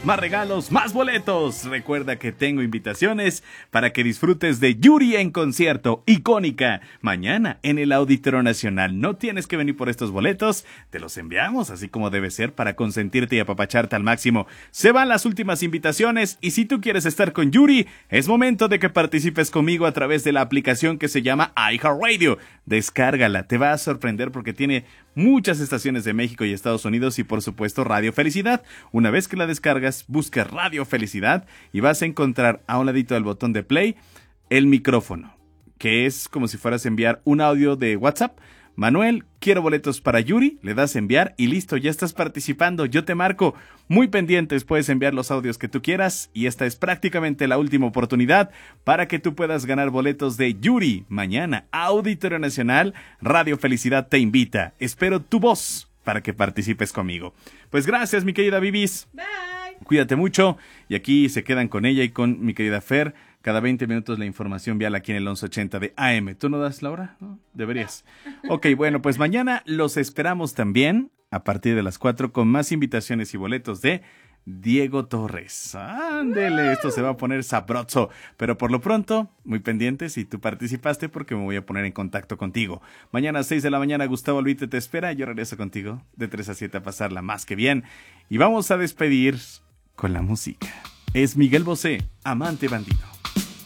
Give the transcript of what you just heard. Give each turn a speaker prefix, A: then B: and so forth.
A: más regalos, más boletos. Recuerda que tengo invitaciones para que disfrutes de Yuri en concierto, Icónica, mañana en el Auditorio Nacional. No tienes que venir por estos boletos, te los enviamos así como debe ser para consentirte y apapacharte al máximo. Se van las últimas invitaciones y si tú quieres estar con Yuri, es momento de que participes conmigo a través de la aplicación que se llama iHeartRadio. Descárgala, te va a sorprender porque tiene muchas estaciones de México y Estados Unidos y por supuesto Radio Felicidad. Una vez que la descargas, busca Radio Felicidad y vas a encontrar a un ladito del botón de play el micrófono, que es como si fueras a enviar un audio de WhatsApp. Manuel, quiero boletos para Yuri, le das a enviar y listo, ya estás participando, yo te marco. Muy pendientes, puedes enviar los audios que tú quieras y esta es prácticamente la última oportunidad para que tú puedas ganar boletos de Yuri. Mañana, Auditorio Nacional, Radio Felicidad te invita. Espero tu voz para que participes conmigo. Pues gracias, mi querida Bibis.
B: Bye.
A: Cuídate mucho y aquí se quedan con ella y con mi querida Fer. Cada 20 minutos la información vial aquí en el 1180 de AM. ¿Tú no das la hora? ¿No? Deberías. Ok, bueno, pues mañana los esperamos también a partir de las 4 con más invitaciones y boletos de Diego Torres. Ándele, esto se va a poner sabroso. Pero por lo pronto, muy pendientes si tú participaste porque me voy a poner en contacto contigo. Mañana a 6 de la mañana Gustavo Albite te espera. Yo regreso contigo de 3 a 7 a pasarla más que bien. Y vamos a despedir con la música. Es Miguel Bosé, Amante Bandido.